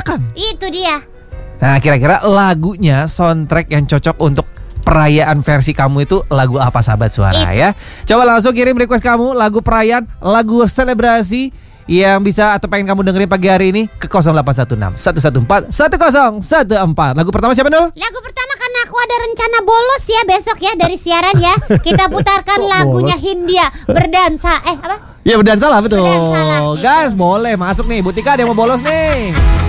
merayakan. Itu dia. Nah, kira-kira lagunya soundtrack yang cocok untuk perayaan versi kamu itu lagu apa, sahabat suara ya? Coba langsung kirim request kamu, lagu perayaan, lagu selebrasi yang bisa atau pengen kamu dengerin pagi hari ini ke 0816 114 1014. Lagu pertama siapa, Nul? Lagu pertama karena aku ada rencana bolos ya besok ya dari siaran ya. Kita putarkan lagunya Hindia, Berdansa. Apa? Ya, berdansa lah, betul. Berdansa lah, gitu. Guys, boleh masuk nih. Butika ada yang mau bolos nih.